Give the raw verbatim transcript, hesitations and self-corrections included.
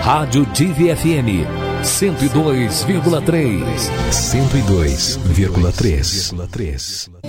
Rádio Divi F M cento e dois vírgula três. cento e dois vírgula três.